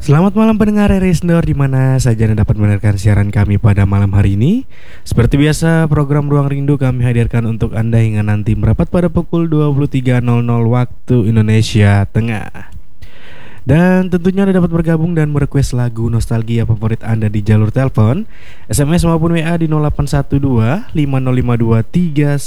Selamat malam pendengar Resnor di mana saja Anda dapat mendengarkan siaran kami pada malam hari ini. Seperti biasa, program Ruang Rindu kami hadirkan untuk Anda hingga nanti merapat pada pukul 23.00 waktu Indonesia Tengah. Dan tentunya Anda dapat bergabung dan merequest lagu nostalgia favorit Anda di jalur telepon, SMS maupun WA di 0812 5052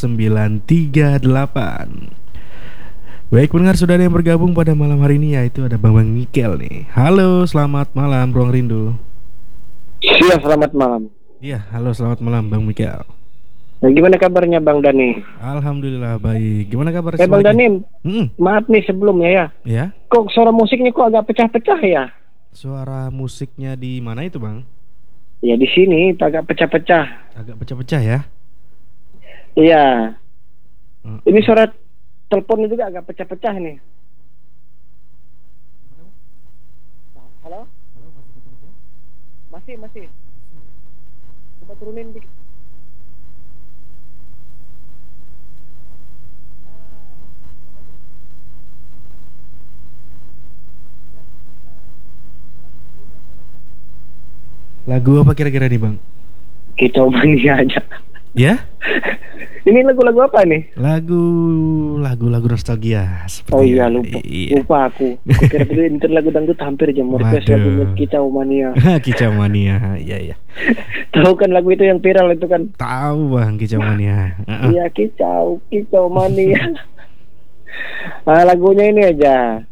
3938. Baik pendengar, sudah ada yang bergabung pada malam hari ini, yaitu ada Bang Mikel nih. Halo, selamat malam Ruang Rindu. Iya, selamat malam. Iya, halo selamat malam Bang Mikel. Nah, gimana kabarnya Bang Dani? Alhamdulillah baik. Gimana kabar Bang Dani, maaf nih sebelumnya ya. Ya. Kok suara musiknya kok agak pecah-pecah ya? Suara musiknya di mana itu Bang? Ya di sini agak pecah-pecah. Agak pecah-pecah ya? Iya. Ini suara telepon juga agak pecah-pecah nih. Halo? Masih. Coba turunin dikit. Lagu apa kira-kira nih Bang? Kita omongin aja. Ya? Ini lagu-lagu apa nih? Lagu nostalgia. Oh iya, lupa aku. Aku kira tadi inter lagu dangdut hampir aja mau request lagunya Kicau Mania. Kicau Mania, iya. Tahu kan lagu itu yang viral itu kan? Tahu Bang, Kicau Mania. Iya, Kicau Mania. Lagunya ini aja.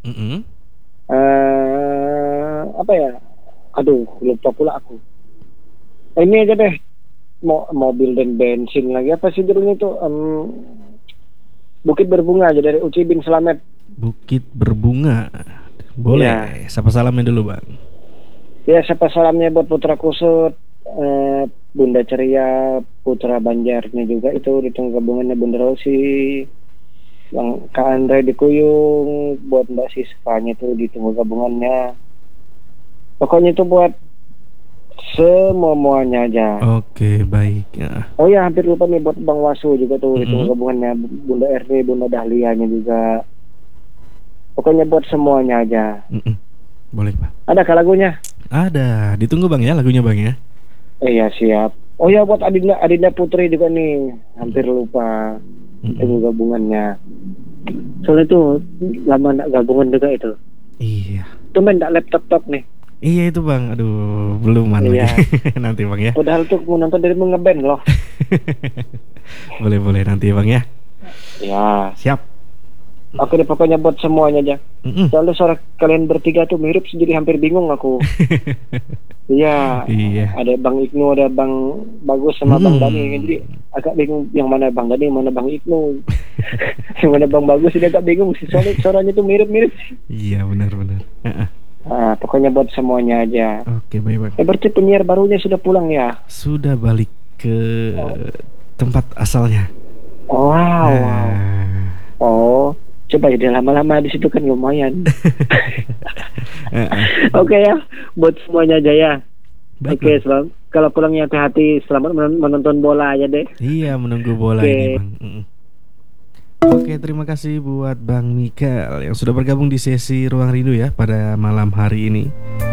Apa ya? Aduh, lupa pula aku. Ini aja deh. Mobil dan bensin lagi, apa sih judulnya itu? Bukit Berbunga aja dari Uci bin Slamet. Bukit Berbunga. Boleh ya. Sapa salamnya dulu Bang. Ya, sapa salamnya buat Putra Kusut, Bunda Ceria, Putra Banjarnya juga itu, ditunggu gabungannya Bunda Rosi, Bang Kak Andre di Kuyung, buat Mbak Siskanya itu ditunggu gabungannya. Pokoknya itu buat semuanya aja. Oke, baik ya. Oh ya, hampir lupa nih buat Bang Wasu juga tuh, itu gabungannya Bunda RD, Bunda Dahlianya juga. Pokoknya buat semuanya aja. Boleh Pak. Ada kah lagunya? Ada, ditunggu Bang ya lagunya Bang ya. Iya siap. Oh ya, buat Adinda Putri juga nih, hampir lupa. Itu gabungannya. Soalnya tuh lama gak gabungan juga itu. Iya. Tuh main gak laptop nih. Iya itu Bang, aduh belum iya. Lagi. Nanti Bang ya. Padahal tuh mau nonton dari ngeband loh. boleh nanti Bang ya. Ya. Siap. Oke deh, pokoknya buat semuanya aja. Soalnya suara kalian bertiga tuh mirip, jadi hampir bingung aku. Iya. Ada Bang Ibnu, ada Bang Bagus sama Bang Dani. Jadi agak bingung yang mana Bang Dani, yang mana Bang Ibnu. Yang mana Bang Bagus, jadi agak bingung sih. Soalnya suaranya tuh mirip-mirip. Iya benar. Pokoknya buat semuanya aja. Oke, baik Bang. Berarti penyiar barunya sudah pulang ya? Sudah balik ke tempat asalnya. Wow. Oh, coba ya lama-lama di situ kan lumayan. Oke ya, buat semuanya aja ya. Oke, kalau pulangnya hati-hati, selamat menonton bola aja deh. Iya, menunggu bola ini Bang. Oke, terima kasih buat Bang Mikel yang sudah bergabung di sesi Ruang Rindu ya pada malam hari ini.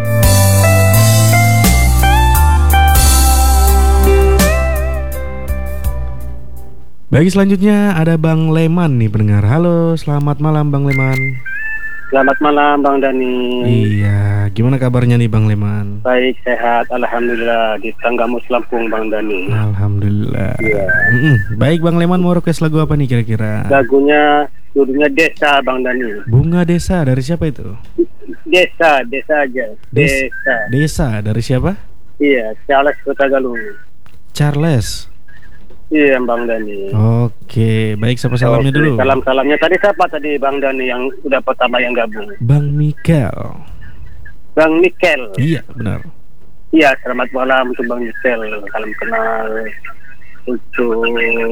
Baik, selanjutnya ada Bang Leman nih pendengar. Halo, selamat malam Bang Leman. Selamat malam Bang Dani. Iya, gimana kabarnya nih Bang Leman? Baik, sehat, alhamdulillah. Di Tanggamus Lampung Bang Dani. Alhamdulillah. Iya. Baik, Bang Leman mau request lagu apa nih kira-kira? Lagunya judulnya Desa Bang Dani. Bunga Desa, dari siapa itu? Desa aja. Desa dari siapa? Iya, Charles Kota Galung. Charles. Iya Bang Dani. Oke, baik, sapa salamnya dulu. Salam-salamnya tadi siapa tadi Bang Dani yang udah pertama yang gabung? Bang Mikel. Bang Mikel. Iya, benar. Iya, selamat malam untuk Bang Mikel. Salam kenal untuk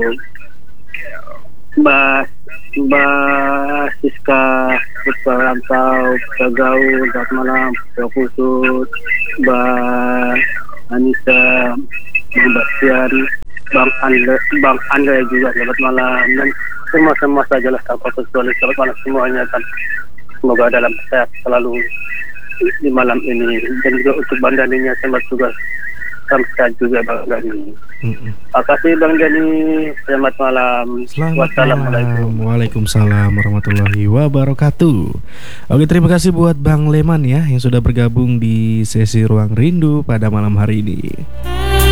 Mbak Siska, Rantau, Gaul, selamat malam. Khusus Mbak Anissa, Bang Bastian, Bang Andre juga selamat malam, dan semua sajalah tanpa kecuali selamat malam semuanya kan. Semoga dalam sehat selalu. di malam ini, dan juga untuk Bang Daninya selamat tugas sampai juga Bang Dani. Terima kasih Bang Dani, selamat malam. Selamat malam. Waalaikumsalam warahmatullahi wabarakatuh. Oke, terima kasih buat Bang Leman ya yang sudah bergabung di sesi Ruang Rindu pada malam hari ini.